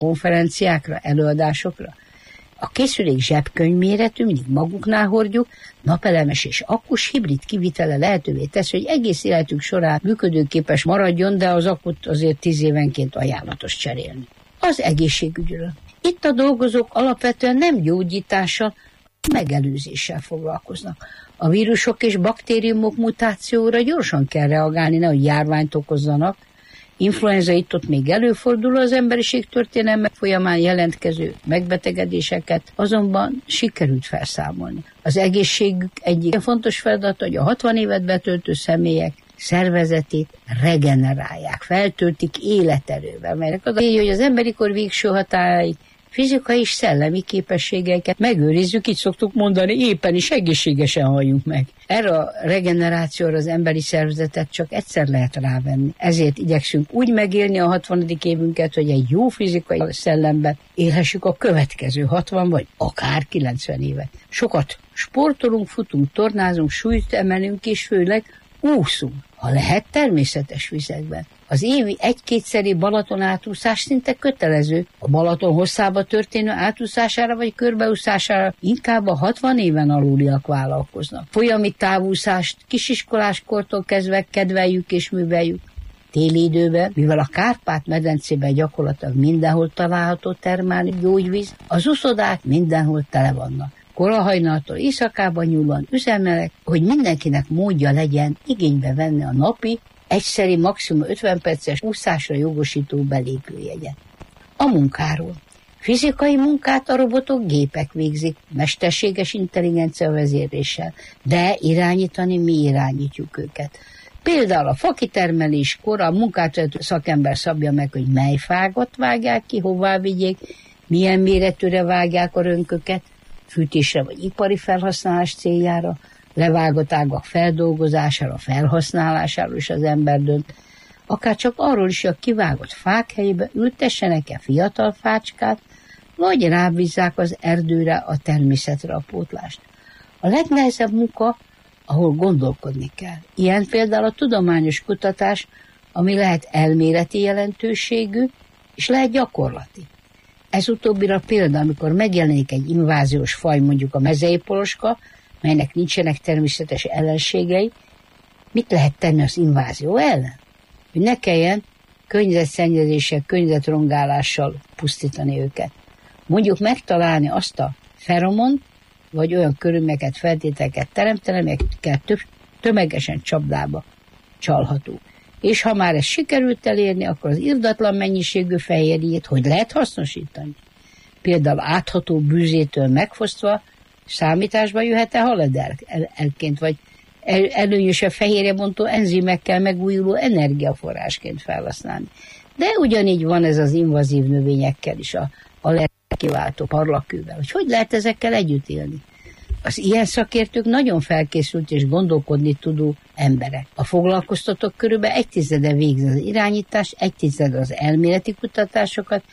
konferenciákra, előadásokra. A készülék zsebkönyvméretű, mindig magunknál hordjuk, napelemes és akkus hibrid kivitele lehetővé tesz, hogy egész életünk során működőképes maradjon, de az akut azért 10 évenként ajánlatos cserélni. Az egészségügyről. Itt a dolgozók alapvetően nem gyógyítással, megelőzéssel foglalkoznak. A vírusok és baktériumok mutációra gyorsan kell reagálni, nehogy járványt okozzanak. Influenza itt-ott még előfordul, az emberiség történelme folyamán jelentkező megbetegedéseket azonban sikerült felszámolni. Az egészségük egyik fontos feladat, hogy a 60 évet betöltő személyek szervezetét regenerálják, feltöltik életerővel, mert az hogy az emberi kor végső határáig fizikai és szellemi képességeiket megőrizzük, így szoktuk mondani, éppen is egészségesen halljunk meg. Erre a regenerációra az emberi szervezetet csak egyszer lehet rávenni. Ezért igyekszünk úgy megélni a 60. évünket, hogy egy jó fizikai szellemben élhessük a következő 60 vagy akár 90 évet. Sokat sportolunk, futunk, tornázunk, súlyt emelünk és főleg úszunk, ha lehet természetes vizekben. Az évi 1-2-szeri Balaton átúszás szinte kötelező. A Balaton hosszába történő átúszására vagy körbeúszására inkább a 60 éven aluliak vállalkoznak. Folyami távúszást kisiskoláskortól kezdve kedveljük és műveljük. Téli időben, mivel a Kárpát-medencében gyakorlatilag mindenhol található termális gyógyvíz, az uszodák mindenhol tele vannak. Korahajnaltól éjszakában nyúlóan üzemelek, hogy mindenkinek módja legyen igénybe venni a napi, egyszeri maximum 50 perces úszásra jogosító belépőjegyet. A munkáról. Fizikai munkát a robotok, gépek végzik, mesterséges intelligencia vezérléssel, de irányítani mi irányítjuk őket. Például a fakitermeléskor a munkát szakember szabja meg, hogy mely fágat vágják ki, hová vigyék, milyen méretűre vágják a rönköket, fűtésre vagy ipari felhasználás céljára, levágott ágak feldolgozására, felhasználásáról is az ember dönt, akár csak arról is, hogy a kivágott fák helyébe ültessenek-e fiatal fácskát, vagy rábízzák az erdőre, a természetre a pótlást. A legnehezebb munka, ahol gondolkodni kell. Ilyen például a tudományos kutatás, ami lehet elméleti jelentőségű, és lehet gyakorlati. Ez utóbbira példa, amikor megjelenik egy inváziós faj, mondjuk a mezei poloska, melynek nincsenek természetes ellenségei, mit lehet tenni az invázió ellen? Hogy ne kelljen környezetszennyezéssel, környezetrongálással pusztítani őket. Mondjuk megtalálni azt a feromont, vagy olyan körülményeket, feltételeket teremteni, amelyekkel tömegesen csapdába csalható. És ha már ezt sikerült elérni, akkor az irdatlan mennyiségű fehérjét hogy lehet hasznosítani? Például átható bűzétől megfosztva számításba jöhet-e haladelként, vagy előnyösebb fehérjebontó enzimekkel megújuló energiaforrásként felhasználni. De ugyanígy van ez az invazív növényekkel is, a allergiakiváltó parlagkővel. Hogy lehet ezekkel együtt élni? Az ilyen szakértők nagyon felkészült és gondolkodni tudó emberek. A foglalkoztatók körülbelül 1/10 végzi az irányítást, 1/10 az elméleti kutatásokat,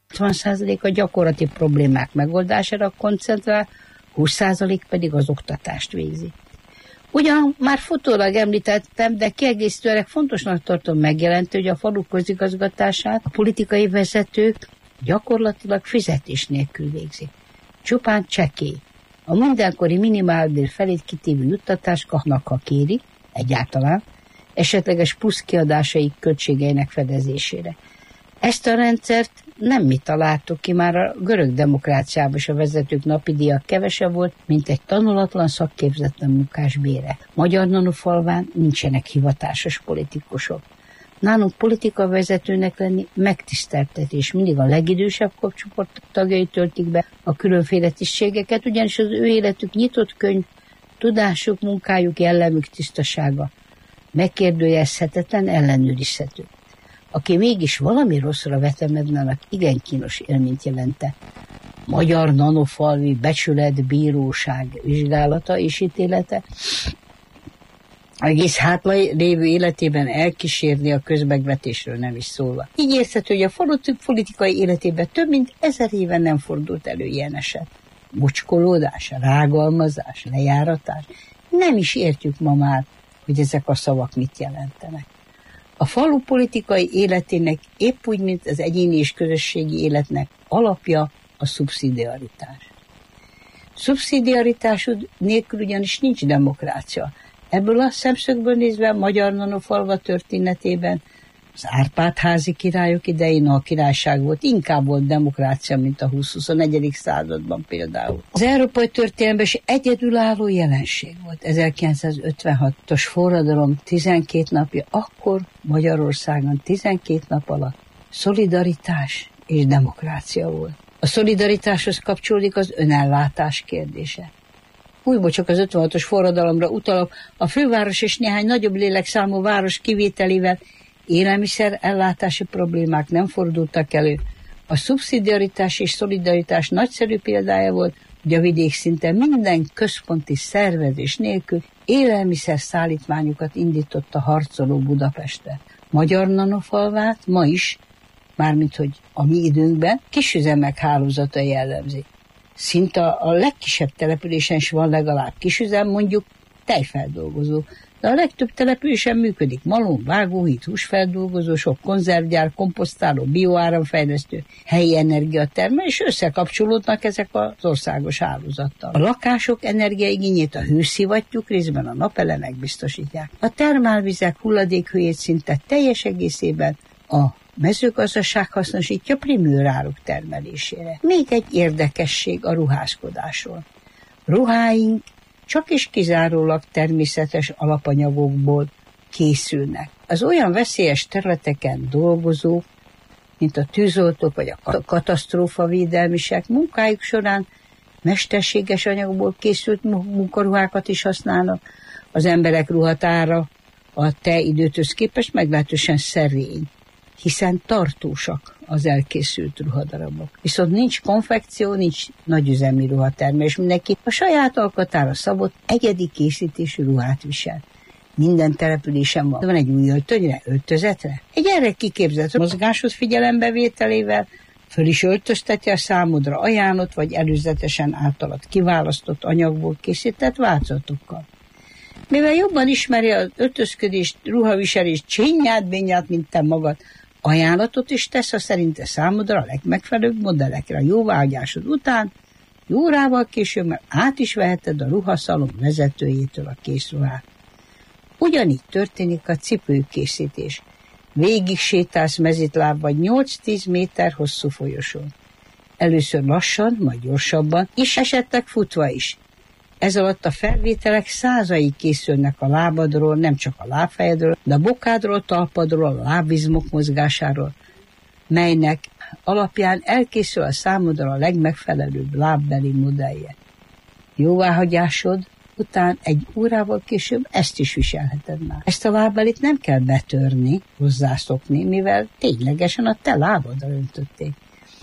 60% a gyakorlati problémák megoldására koncentrál, 20% pedig az oktatást végzi. Ugyan már futólag említettem, de kiegészítőleg fontosnak tartom megjelenteni, hogy a falu közigazgatását a politikai vezetők gyakorlatilag fizetés nélkül végzik. Csupán csekély. A mindenkori minimálbér felét kitévő juttatást kapnak, ha kéri, egyáltalán, esetleges plusz kiadásaik költségeinek fedezésére. Ezt a rendszert nem mi találtuk ki, már a görög demokráciában is a vezetők napi díjak kevesebb volt, mint egy tanulatlan, szakképzetlen munkás bére. Magyar nanofalván nincsenek hivatásos politikusok. Nálunk politikavezetőnek lenni megtiszteltetés, mindig a legidősebb korcsoport tagjai töltik be a különféle tisztségeket, ugyanis az ő életük nyitott könyv, tudásuk, munkájuk, jellemük tisztasága megkérdőjelezhetetlen, ellenőrizhető. Aki mégis valami rosszra vetemedne, annak igen kínos élményt jelente. Magyar nanofalvi becsület, bíróság vizsgálata és ítélete egész hátra lévő életében elkísérni a közmegvetésről nem is szólva. Így érthető, hogy a falu politikai életében több mint 1000 éve nem fordult elő ilyen eset. Mocskolódás, rágalmazás, lejáratás. Nem is értjük ma már, hogy ezek a szavak mit jelentenek. A falu politikai életének épp úgy, mint az egyéni és közösségi életnek alapja a szubszidiaritás. Szubszidiaritás nélkül ugyanis nincs demokrácia. Ebből a szemszögből nézve a Magyar Nanofalva történetében az Árpád-házi királyok idején, a királyság volt, inkább volt demokrácia, mint a 20-21. században például. Az európai történelemben is egyedülálló jelenség volt. 1956-os forradalom 12 napja, akkor Magyarországon 12 nap alatt szolidaritás és demokrácia volt. A szolidaritáshoz kapcsolódik az önellátás kérdése. Újból csak az 56-os forradalomra utalok, a főváros és néhány nagyobb lélekszámú város kivételével élelmiszer ellátási problémák nem fordultak elő. A szubszidiaritás és szolidaritás nagyszerű példája volt, hogy a vidékszinten minden központi szervezés nélkül élelmiszer szállítmányokat indított a harcoló Budapestre. Magyar Nanofalvát ma is, mármint hogy a mi időnkben, kisüzemek hálózata jellemzi. Szinte a legkisebb településen is van legalább kisüzem, mondjuk tejfeldolgozó, de a legtöbb településen működik malom, vágóhíd, húsfeldolgozó, sok konzervgyár, komposztáló, bioáramfejlesztő, helyi energiatermelő, és összekapcsolódnak ezek az országos hálózattal. A lakások energiaigényét a hőszivattyúk, részben a napelemek biztosítják. A termálvizek hulladékhőjét szinte teljes egészében a mezőgazdaság hasznosítja primőráruk termelésére. Még egy érdekesség a ruházkodásról. Ruháink csak és kizárólag természetes alapanyagokból készülnek. Az olyan veszélyes területeken dolgozók, mint a tűzoltók vagy a katasztrófavédelmisek munkájuk során mesterséges anyagból készült munkaruhákat is használnak. Az emberek ruhatára a te időthöz képest meglehetősen szerény, hiszen tartósak az elkészült ruhadarabok. Viszont nincs konfekció, nincs nagyüzemi ruhatermelés, mindenki a saját alkatára szabott egyedi készítésű ruhát visel. Minden településen van egy új öltönyre, öltözetre. Egy erre kiképzett mozgásod figyelembevételével föl is öltözteti a számodra ajánlott vagy előzetesen általad kiválasztott anyagból készített változatokkal. Mivel jobban ismeri az öltözködést, ruhaviselést, csinyát, mint te magad, ajánlatot is tesz a szerinte számodra a legmegfelelőbb modellekre. A jóváhagyásod után, jó órával később már át is veheted a ruhaszalon vezetőjétől a készruhát. Ugyanígy történik a cipőkészítés. Végig sétálsz mezitláb vagy 8-10 méter hosszú folyosón. Először lassan, majd gyorsabban, és esetleg futva is. Ez alatt a felvételek százai készülnek a lábadról, nem csak a lábfejedről, de a bokádról, talpadról, a lábizmok mozgásáról, melynek alapján elkészül a számodra a legmegfelelőbb lábbeli modellje. Jóváhagyásod után egy órával később ezt is viselheted már. Ezt a lábbelit nem kell betörni, hozzászokni, mivel ténylegesen a te lábadra öntötték.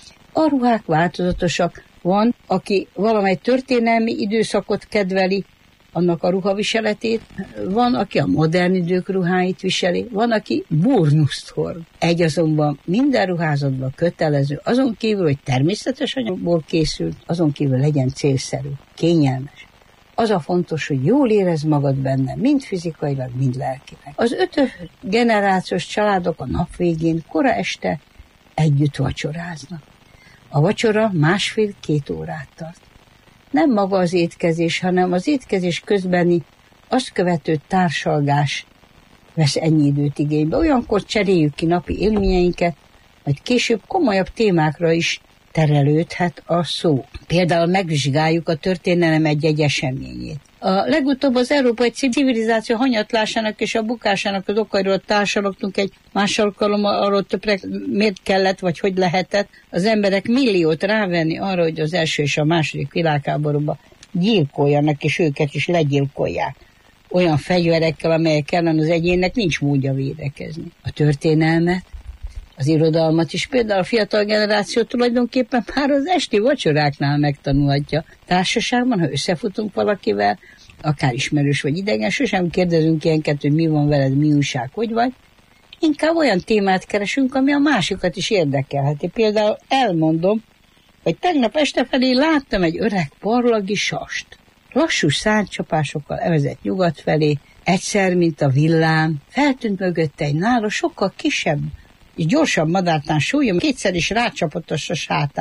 A ruhák változatosak. Van, aki valamely történelmi időszakot kedveli, annak a ruhaviseletét, van, aki a modern idők ruháit viseli, van, aki burnuszt hord. Egy azonban minden ruházatban kötelező, azon kívül, hogy természetes anyagból készült, azon kívül legyen célszerű, kényelmes. Az a fontos, hogy jól érezd magad benne, mind fizikailag, mind lelkileg. Az 5. generációs családok a nap végén, kora este együtt vacsoráznak. A vacsora 1,5-2 órát tart. Nem maga az étkezés, hanem az étkezés közbeni azt követő társalgás vesz ennyi időt igénybe. Olyankor cseréljük ki napi élményeinket, majd később komolyabb témákra is terelődhet a szó. Például megvizsgáljuk a történelem egy eseményét. A legutóbb az európai civilizáció hanyatlásának és a bukásának az okairól társalogtunk egy más alkalommal, arról többre miért kellett, vagy hogy lehetett az emberek milliót rávenni arra, hogy az első és a második világháborúban gyilkoljanak, és őket is legyilkolják. Olyan fegyverekkel, amelyek ellen az egyénnek nincs módja védekezni. A történelmet, az irodalmat is például a fiatal generáció tulajdonképpen már az esti vacsoráknál megtanulhatja. Társaságban, ha összefutunk valakivel, akár ismerős vagy idegen, sosem kérdezünk ilyenket, hogy mi van veled, mi újság, hogy vagy. Inkább olyan témát keresünk, ami a másikat is érdekelheti. Például elmondom, hogy tegnap este felé láttam egy öreg parlagi sast. Lassú szárnycsapásokkal evezett nyugat felé, Egyszer, mint a villám, feltűnt mögötte egy nála sokkal kisebb és gyorsabb madártán súlyom, kétszer is rácsapott a sátán.